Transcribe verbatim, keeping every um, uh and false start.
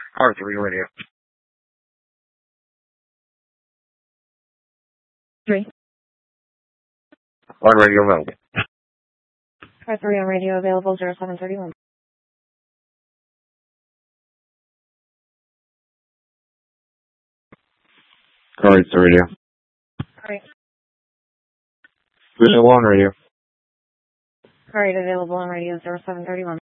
R three radio. Three. On radio available. R three on radio available, zero seven thirty-one. R eight radio. Alright. Available on radio. Alright, available on radio, zero seven thirty-one.